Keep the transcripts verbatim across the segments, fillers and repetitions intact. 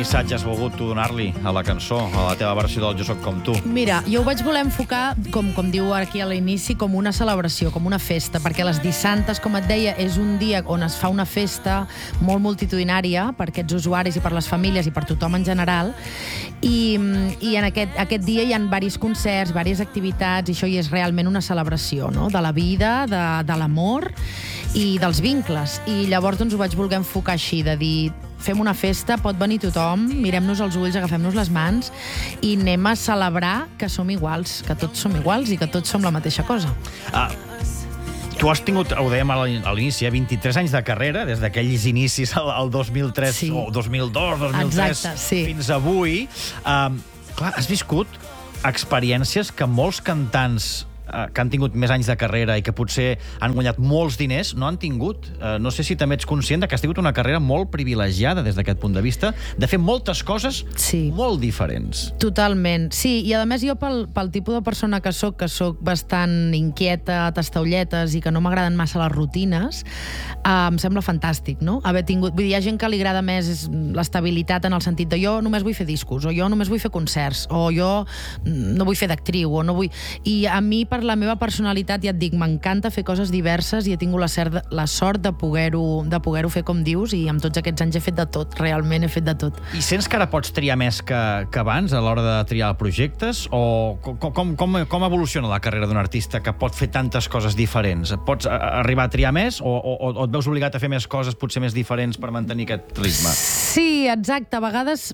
missatge has volgut tu donar-li a la cançó, a la teva versió del Jo soc com tu? Mira, jo ho vaig voler enfocar, com, com diu aquí a l'inici, com una celebració, com una festa, perquè les dissantes, com et deia, és un dia on es fa una festa molt multitudinària per aquests usuaris i per les famílies i per tothom en general, i, i en aquest, aquest dia hi ha diversos concerts, diverses activitats, i això hi és realment una celebració, no?, de la vida, de, de l'amor i dels vincles. I llavors doncs, ho vaig voler enfocar així, de dir, fem una festa, pot venir tothom, mirem-nos als ulls, agafem-nos les mans i anem a celebrar que som iguals, que tots som iguals i que tots som la mateixa cosa. Ah, tu has tingut, ho dèiem a l'inici, eh, vint-i-tres anys de carrera, des d'aquells inicis al, al dos mil tres, sí. o dos mil dos, dos mil tres, exacte, sí. fins avui. Um, clar, has viscut experiències que molts cantants que han tingut més anys de carrera i que potser han guanyat molts diners, no han tingut. Uh, no sé si també ets conscient de que has tingut una carrera molt privilegiada des d'aquest punt de vista, de fer moltes coses sí. molt diferents. Totalment, sí. I a més jo pel, pel tipus de persona que soc, que soc bastant inquieta, tastaolletes i que no m'agraden massa les rutines, uh, em sembla fantàstic, no? Haver tingut... Vull dir, hi ha gent que li agrada més l'estabilitat en el sentit de jo només vull fer discos, o jo només vull fer concerts, o jo no vull fer d'actriu, o no vull... I a mi, per la meva personalitat, ja et dic, m'encanta fer coses diverses i he tingut la, cert, la sort de poder-ho de poder-ho fer com dius, i amb tots aquests anys he fet de tot, realment he fet de tot. I sents que ara pots triar més que, que abans a l'hora de triar projectes? O com, com, com, com evoluciona la carrera d'un artista que pot fer tantes coses diferents? Pots arribar a triar més o, o, o et veus obligat a fer més coses potser més diferents per mantenir aquest ritme? Sí, exacte. A vegades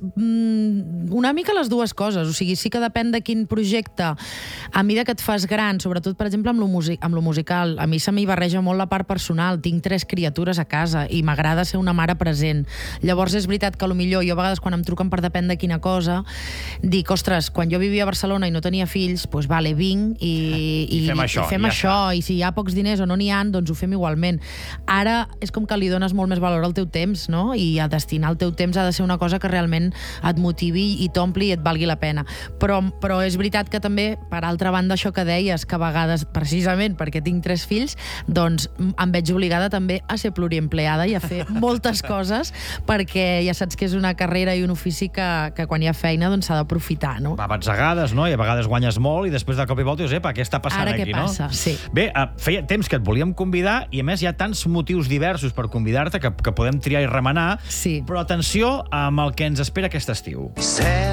mmm, una mica les dues coses. O sigui, sí que depèn de quin projecte. A mesura que et fas gran, sobretot, per exemple, amb lo, music amb lo musical, a mi se m'hi barreja molt la part personal. Tinc tres criatures a casa i m'agrada ser una mare present. Llavors és veritat que potser jo a vegades quan em truquen per depèn de quina cosa, dic, ostres, quan jo vivia a Barcelona i no tenia fills, doncs vale, vinc i, i, i fem això. I, fem ja això i si hi ha pocs diners o no n'hi ha, doncs ho fem igualment. Ara és com que li dones molt més valor al teu temps, no? I a destinar el teu temps ha de ser una cosa que realment et motivi i t'ompli i et valgui la pena. Però, però és veritat que també, per altra banda, això que deies, que a vegades, precisament perquè tinc tres fills, doncs em veig obligada també a ser pluriempleada i a fer moltes coses, perquè ja saps que és una carrera i un ofici que, que quan hi ha feina doncs s'ha d'aprofitar, no? Va, batzegades, no? I a vegades guanyes molt i després de cop i volta dius, epa, què està passant Ara, aquí, què passa? No? Sí. Bé, uh, feia temps que et volíem convidar i a més hi ha tants motius diversos per convidar-te que, que podem triar i remenar, sí. Però atenció amb el que ens espera aquest estiu.